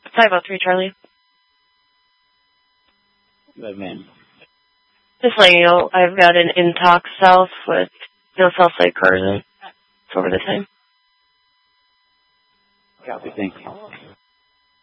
503 Charlie. Good man. Just letting you know, I've got an Intox south with no south side cars in. It's over the time. Copy, thank you.